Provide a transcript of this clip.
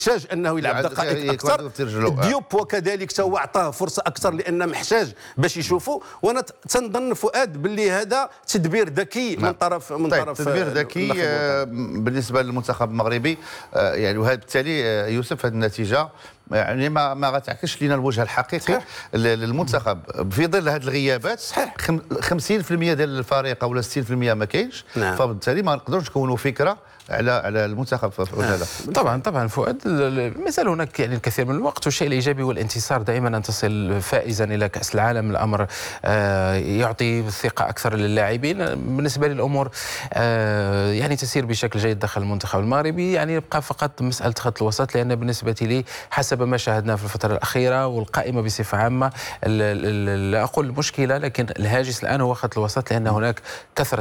محتاج انه يلعب دقائق اكثر. ديوب وكذلك هو عطاه فرصه اكثر لان محتاج باش يشوفوا. وانا تنظن فؤاد باللي هذا تدبير ذكي من طرف تدبير ذكي بالنسبه للمنتخب المغربي. يعني وهذا بالتالي يوسف هذه النتيجه يعني ما غتعكسش لنا الوجه الحقيقي للمنتخب في ظل هذه الغيابات. صحيح 50% ديال الفريق او 60% ما كاينش. نعم. فبالتالي ما نقدروش نكونوا فكره على المنتخب في هذا. طبعا فؤاد مازال هناك يعني الكثير من الوقت، والشيء الايجابي والانتصار دائما ان تصل فائزا الى كاس العالم. الامر يعطي ثقه اكثر للاعبين. بالنسبه للامور يعني تسير بشكل جيد داخل المنتخب المغربي. يعني يبقى فقط مساله خط الوسط، لان بالنسبه لي حسب ما شاهدناه في الفتره الاخيره والقائمه بصفه عامه لا اقول مشكله، لكن الهاجس الان هو خط الوسط، لان هناك كثره